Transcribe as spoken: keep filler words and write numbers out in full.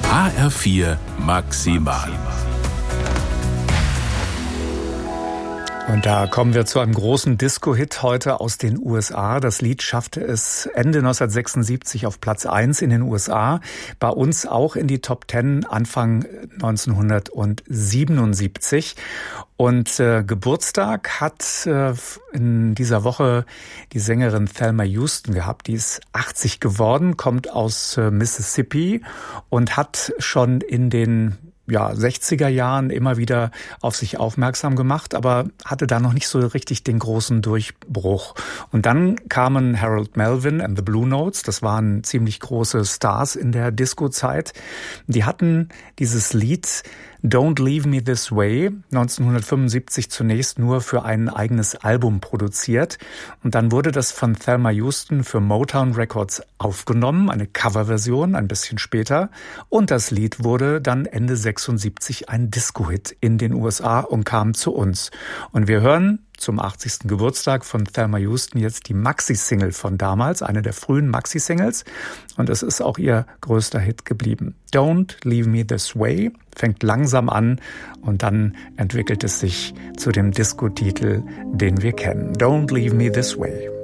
H R vier Maximal. Und da kommen wir zu einem großen Disco-Hit heute aus den U S A. Das Lied schaffte es Ende neunzehnhundertsechsundsiebzig auf Platz eins in den U S A. Bei uns auch in die Top Ten Anfang neunzehnhundertsiebenundsiebzig. Und äh, Geburtstag hat äh, in dieser Woche die Sängerin Thelma Houston gehabt. Die ist achtzig geworden, kommt aus äh, Mississippi und hat schon in den ja, sechziger Jahren immer wieder auf sich aufmerksam gemacht, aber hatte da noch nicht so richtig den großen Durchbruch. Und dann kamen Harold Melvin and the Blue Notes, das waren ziemlich große Stars in der Disco-Zeit. Die hatten dieses Lied Don't Leave Me This Way neunzehnhundertfünfundsiebzig zunächst nur für ein eigenes Album produziert. Und dann wurde das von Thelma Houston für Motown Records aufgenommen, eine Coverversion ein bisschen später. Und das Lied wurde dann Ende sechsundsiebzig ein Disco-Hit in den U S A und kam zu uns. Und wir hören zum achtzigsten Geburtstag von Thelma Houston jetzt die Maxi-Single von damals, eine der frühen Maxi-Singles. Und es ist auch ihr größter Hit geblieben. Don't Leave Me This Way fängt langsam an und dann entwickelt es sich zu dem Disco-Titel, den wir kennen. Don't Leave Me This Way.